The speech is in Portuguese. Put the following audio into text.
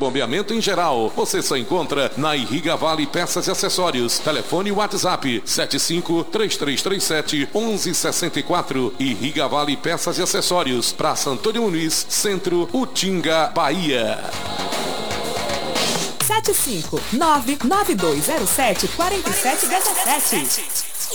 bombeamento em geral. Você só encontra na Irriga Vale Peças e Acessórios. Telefone WhatsApp 75-3337-1164. Irriga Vale Peças e Acessórios. Praça Antônio Muniz, Centro, Utinga, Bahia. 75992074717.